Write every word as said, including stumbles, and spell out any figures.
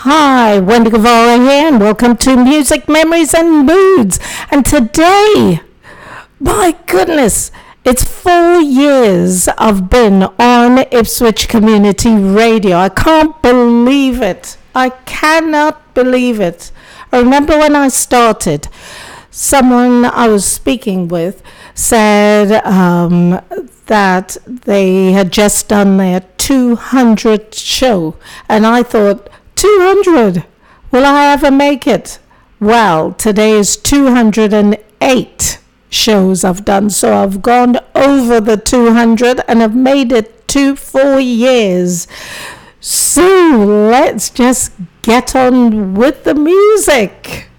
Hi, Wendy Guevara here, and welcome to Music, Memories, and Moods. And today, my goodness, it's four years I've been on Ipswich Community Radio. I can't believe it. I cannot believe it. I remember when I started, someone I was speaking with said um, that they had just done their two hundredth show, and I thought, two hundred, will I ever make it? Well, today is two hundred eight shows I've done, so I've gone over the two hundred and I've made it to four years. So let's just get on with the music.